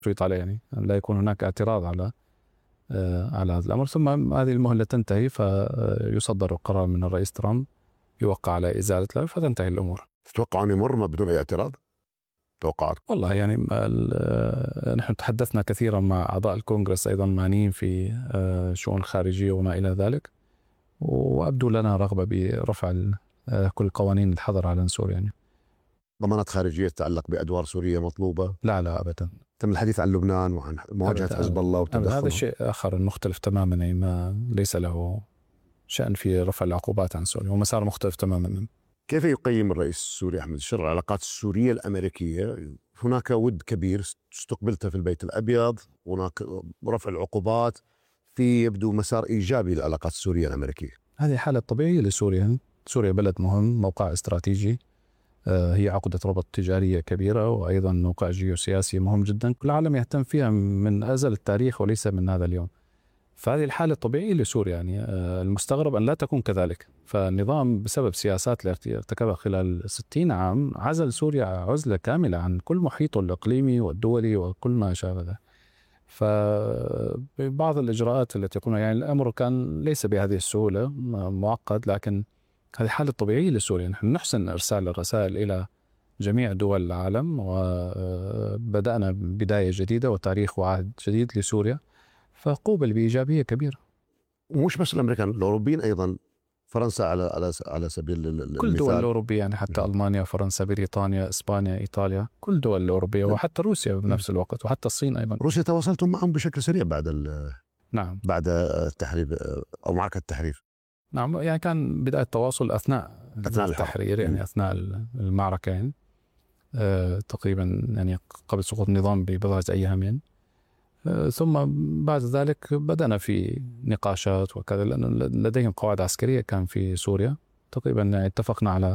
تفريط عليه، يعني لا يكون هناك اعتراض على هذا الأمر. ثم هذه المهلة تنتهي فيصدر قرار من الرئيس ترامب يوقع على إزالة له فتنتهي الأمور. تتوقع أن يمر بدون أي اعتراض؟ توقعات؟ والله يعني نحن تحدثنا كثيرا مع أعضاء الكونغرس أيضا معنيين في شؤون خارجية وما إلى ذلك، وأبدو لنا رغبة برفع كل قوانين الحظر على سوريا. يعني ضمانات خارجية تتعلق بأدوار سورية مطلوبة؟ لا أبدا. تم الحديث عن لبنان وعن مواجهة حزب الله وتدخله. هذا شيء آخر مختلف تماما، يعني ما ليس له شأن في رفع العقوبات عن سوريا، ومسار مختلف تماما. كيف يقيم الرئيس السوري أحمد الشر العلاقات السورية الأمريكية؟ هناك ود كبير استقبلته في البيت الأبيض، هناك رفع العقوبات، في يبدو مسار إيجابي للعلاقات السورية الأمريكية. هذه حالة طبيعية لسوريا. سوريا بلد مهم، موقع استراتيجي، هي عقدة ربط تجارية كبيرة، وأيضا موقع جيوسياسي مهم جدا، كل العالم يهتم فيها من أزل التاريخ وليس من هذا اليوم. فهذه الحالة الطبيعية لسوريا. يعني المستغرب أن لا تكون كذلك. فالنظام بسبب سياسات التي ارتكبها خلال 60 عام عزل سوريا عزلة كاملة عن كل محيطه الإقليمي والدولي وكل ما شابه ذلك. فبعض الإجراءات التي يقولون يعني الأمر كان ليس بهذه السهولة، معقد، لكن هذه حالة طبيعية لسوريا. نحن نحسن إرسال الرسائل إلى جميع دول العالم، وبدأنا بداية جديدة وتاريخ وعهد جديد لسوريا، فقوبل بإيجابية كبيرة. ومش بس الأمريكان، الأوروبيين أيضا، فرنسا على سبيل المثال، كل الدول الأوروبية، يعني حتى ألمانيا، فرنسا، بريطانيا، إسبانيا، إيطاليا، كل الدول الأوروبية، وحتى روسيا بنفس الوقت، وحتى الصين أيضا. روسيا تواصلتم معهم بشكل سريع نعم، بعد التحرير أو معركة التحرير. نعم، يعني كان بداية التواصل أثناء التحرير، يعني أثناء المعركة، يعني تقريبا يعني قبل سقوط النظام ببضعة أيام يعني. ثم بعد ذلك بدأنا في نقاشات وكذا، لأن لديهم قواعد عسكرية كان في سوريا تقريبا. يعني اتفقنا على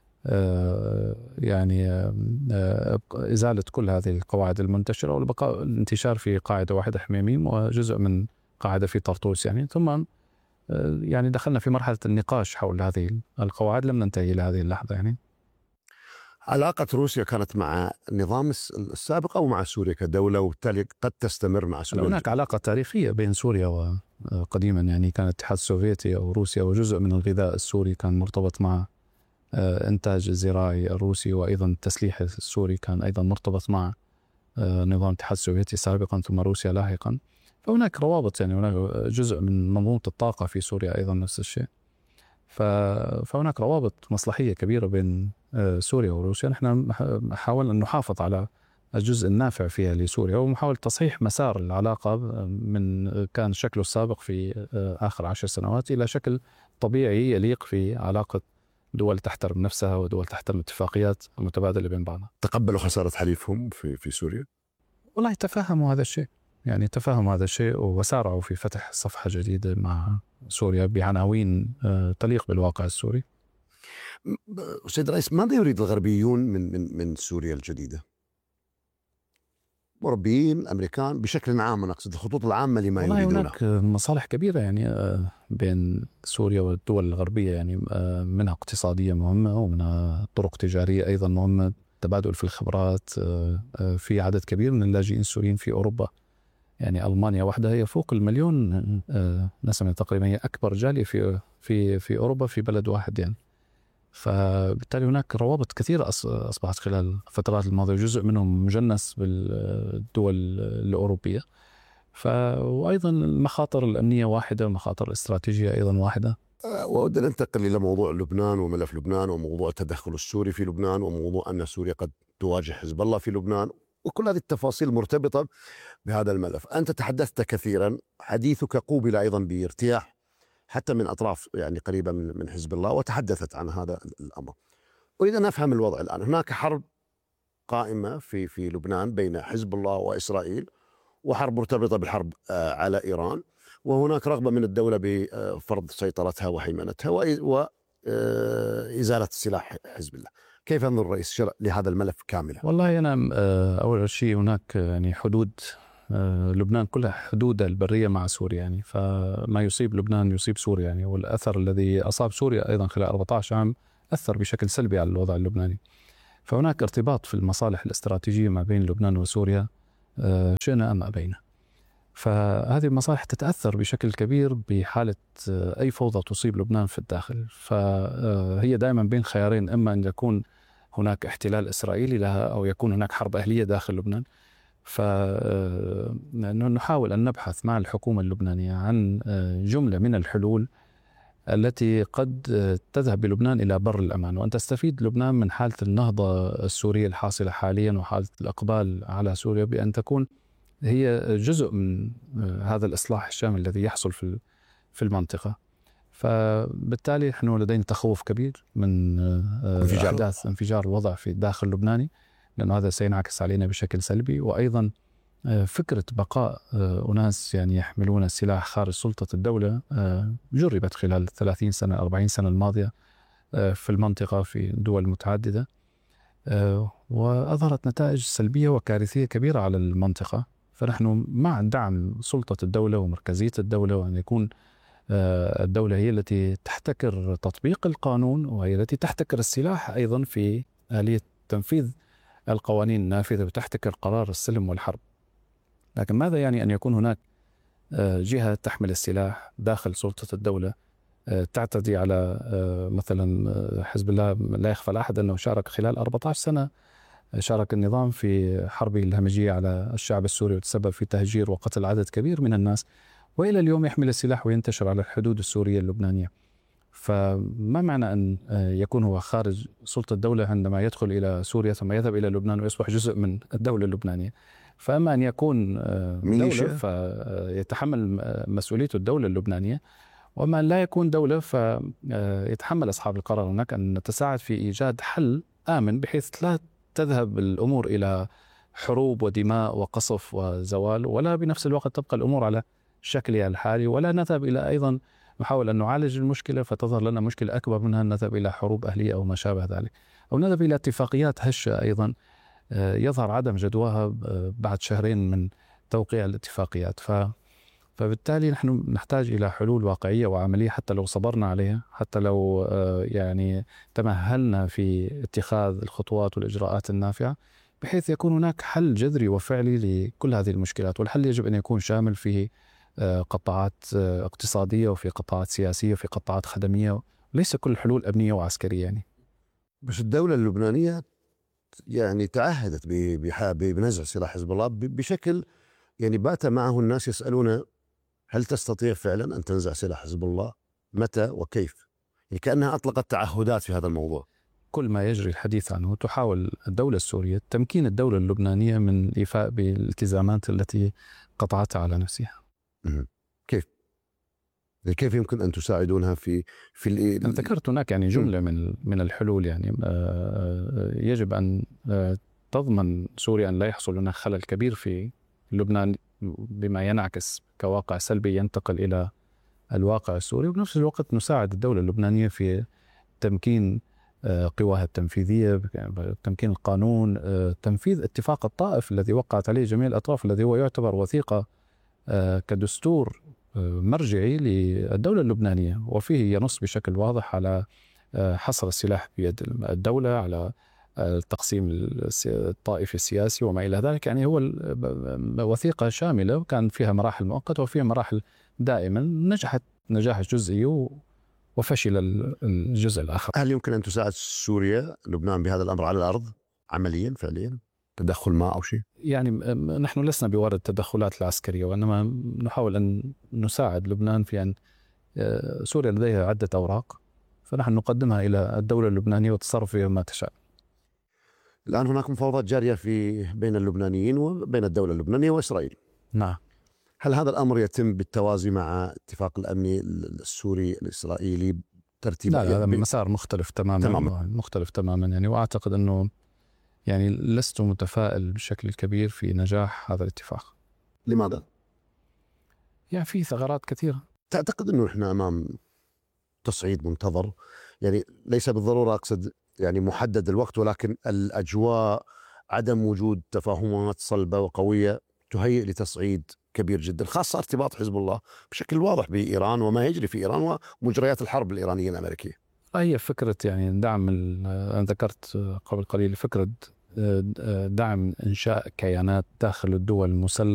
يعني إزالة كل هذه القواعد المنتشرة والبقاء الانتشار في قاعدة واحدة حميميم وجزء من قاعدة في طرطوس يعني. ثم يعني دخلنا في مرحلة النقاش حول هذه القواعد، لم ننتهي إلى هذه اللحظة. يعني علاقة روسيا كانت مع النظام السابق أو مع سوريا كدولة، وبالتالي قد تستمر مع سوريا؟ هناك علاقة تاريخية بين سوريا وقديما، يعني كان الاتحاد السوفيتي أو روسيا، وجزء من الغذاء السوري كان مرتبط مع إنتاج الزراعي الروسي، وأيضا التسليح السوري كان أيضا مرتبط مع نظام الاتحاد السوفيتي سابقا ثم روسيا لاحقا. فهناك روابط، يعني هناك جزء من منظومة الطاقة في سوريا أيضا نفس الشيء. فهناك روابط مصلحية كبيرة بين سوريا وروسيا. نحن حاولنا أن نحافظ على الجزء النافع فيها لسوريا، ومحاول تصحيح مسار العلاقة من كان شكله السابق في آخر 10 سنوات إلى شكل طبيعي يليق في علاقة دول تحترم نفسها ودول تحترم اتفاقيات المتبادلة بين بعضها. تقبلوا خسارة حليفهم في سوريا؟ والله تفهموا هذا الشيء، يعني تفهموا هذا الشيء وسارعوا في فتح صفحة جديدة مع سوريا بعناوين تليق بالواقع السوري. سيد الرئيس، ماذا يريد الغربيون من سوريا الجديدة؟ أوروبيين، أمريكان، بشكل عام أنا أقصد الخطوط العامة لما يريدونه. هناك مصالح كبيرة يعني بين سوريا والدول الغربية، يعني منها اقتصادية مهمة، ومنها طرق تجارية أيضا مهمة، تبادل في الخبرات. في عدد كبير من اللاجئين السوريين في أوروبا، يعني ألمانيا وحدها هي فوق 1,000,000 نسمة تقريبا، هي أكبر جالية في أوروبا في بلد واحد يعني. فبالتالي هناك روابط كثيرة أصبحت خلال الفترات الماضية، جزء منهم مجنس بالدول الأوروبية. وأيضا المخاطر الأمنية واحدة، المخاطر الاستراتيجية أيضا واحدة. وأود أن أنتقل إلى موضوع لبنان وملف لبنان وموضوع التدخل السوري في لبنان وموضوع أن سوريا قد تواجه حزب الله في لبنان، وكل هذه التفاصيل مرتبطة بهذا الملف. أنت تحدثت كثيرا، حديثك قوبل أيضا بارتياح حتى من أطراف يعني قريبة من حزب الله، وتحدثت عن هذا الأمر. أريد أن أفهم الوضع الآن. هناك حرب قائمة في لبنان بين حزب الله وإسرائيل، وحرب مرتبطة بالحرب على إيران، وهناك رغبة من الدولة بفرض سيطرتها وهيمنتها وإزالة سلاح حزب الله. كيف ينظر الرئيس لهذا الملف كاملا؟ والله أنا أول شيء هناك يعني حدود لبنان كلها حدود البرية مع سوريا، يعني فما يصيب لبنان يصيب سوريا يعني. والأثر الذي أصاب سوريا أيضا خلال 14 عام أثر بشكل سلبي على الوضع اللبناني. فهناك ارتباط في المصالح الاستراتيجية ما بين لبنان وسوريا شئنا أم أبينا. فهذه المصالح تتأثر بشكل كبير بحالة أي فوضى تصيب لبنان في الداخل. فهي دائما بين خيارين، إما أن يكون هناك احتلال إسرائيلي لها أو يكون هناك حرب أهلية داخل لبنان. فنحاول أن نبحث مع الحكومة اللبنانية عن جملة من الحلول التي قد تذهب بلبنان إلى بر الأمان، وأن تستفيد لبنان من حالة النهضة السورية الحاصلة حاليا وحالة الإقبال على سوريا، بأن تكون هي جزء من هذا الإصلاح الشامل الذي يحصل في المنطقة. فبالتالي نحن لدينا تخوف كبير من أحداث انفجار الوضع في الداخل اللبناني، لأن هذا سينعكس علينا بشكل سلبي. وأيضا فكرة بقاء أناس يعني يحملون السلاح خارج سلطة الدولة جربت خلال 30 سنة 40 سنة الماضية في المنطقة في دول متعددة، وأظهرت نتائج سلبية وكارثية كبيرة على المنطقة. فنحن مع دعم سلطة الدولة ومركزية الدولة، وأن يكون الدولة هي التي تحتكر تطبيق القانون، وهي التي تحتكر السلاح أيضا في آلية تنفيذ القوانين النافذة، وتحتكر قرار السلم والحرب. لكن ماذا يعني أن يكون هناك جهة تحمل السلاح داخل سلطة الدولة تعتدي على مثلا حزب الله؟ لا يخفى لأحد أنه شارك خلال 14 سنة، شارك النظام في حربه الهمجية على الشعب السوري، وتسبب في تهجير وقتل عدد كبير من الناس، وإلى اليوم يحمل السلاح وينتشر على الحدود السورية اللبنانية. فما معنى أن يكون هو خارج سلطة الدولة عندما يدخل إلى سوريا ثم يذهب إلى لبنان ويصبح جزء من الدولة اللبنانية؟ فأما أن يكون دولة فيتحمل مسؤولية الدولة اللبنانية، وما لا يكون دولة فيتحمل أصحاب القرار هناك أن نتساعد في إيجاد حل آمن، بحيث لا تذهب الأمور إلى حروب ودماء وقصف وزوال، ولا بنفس الوقت تبقى الأمور على شكلها الحالي، ولا نذهب إلى أيضا نحاول أن نعالج المشكلة فتظهر لنا مشكلة أكبر منها، نذهب إلى حروب أهلية أو ما شابه ذلك، أو نذهب إلى اتفاقيات هشة أيضا يظهر عدم جدواها بعد شهرين من توقيع الاتفاقيات. فبالتالي نحن نحتاج إلى حلول واقعية وعملية، حتى لو صبرنا عليها، حتى لو يعني تمهلنا في اتخاذ الخطوات والإجراءات النافعة، بحيث يكون هناك حل جذري وفعلي لكل هذه المشكلات. والحل يجب أن يكون شامل في قطاعات اقتصادية، وفي قطاعات سياسية، وفي قطاعات خدمية، ليس كل الحلول أمنية وعسكرية يعني. بس الدولة اللبنانية يعني تعهدت بنزع سلاح حزب الله بشكل يعني بات معه الناس يسألون هل تستطيع فعلا أن تنزع سلاح حزب الله؟ متى وكيف؟ يعني كأنها أطلقت تعهدات في هذا الموضوع. كل ما يجري الحديث عنه تحاول الدولة السورية تمكين الدولة اللبنانية من الإيفاء بالالتزامات التي قطعتها على نفسها. كيف؟ كيف يمكن أن تساعدونها في أنا ذكرت هناك يعني جملة من الحلول. يعني يجب أن تضمن سوريا أن لا يحصل هناك خلل كبير في لبنان بما ينعكس كواقع سلبي ينتقل إلى الواقع السوري، وبنفس الوقت نساعد الدولة اللبنانية في تمكين قواها التنفيذية، تمكين القانون، تنفيذ اتفاق الطائف الذي وقعت عليه جميع الأطراف، الذي هو يعتبر وثيقة كدستور مرجعي للدولة اللبنانية، وفيه ينص بشكل واضح على حصر السلاح بيد الدولة، على التقسيم الطائفي السياسي وما إلى ذلك. يعني هو وثيقة شاملة، وكان فيها مراحل مؤقتة وفيها مراحل دائما، نجحت نجاح جزئي وفشل الجزء الآخر. هل يمكن أن تساعد سوريا لبنان بهذا الأمر على الأرض عمليا فعليا؟ تدخل ما أو شيء؟ يعني نحن لسنا بورد التدخلات العسكرية، وإنما نحاول أن نساعد لبنان في أن سوريا لديها عدة أوراق، فنحن نقدمها إلى الدولة اللبنانية وتصرف فيها ما تشاء. الآن هناك مفاوضات جارية بين اللبنانيين وبين الدولة اللبنانية وإسرائيل. نعم. هل هذا الأمر يتم بالتوازي مع اتفاق الأمني السوري الإسرائيلي ترتيب؟ لا، هذا مسار مختلف تماما. مختلف تماما يعني. وأعتقد أنه يعني لست متفائل بشكل كبير في نجاح هذا الاتفاق. لماذا؟ يعني في ثغرات كثيرة. تعتقد أنه إحنا أمام تصعيد منتظر؟ يعني ليس بالضرورة أقصد يعني محدد الوقت، ولكن الأجواء، عدم وجود تفاهمات صلبة وقوية تهيئ لتصعيد كبير جدا، خاصة ارتباط حزب الله بشكل واضح بإيران وما يجري في إيران ومجريات الحرب الإيرانية الأمريكية. هي فكرة يعني دعم، أنا ذكرت قبل قليل فكرة دعم إنشاء كيانات داخل الدول المسلحة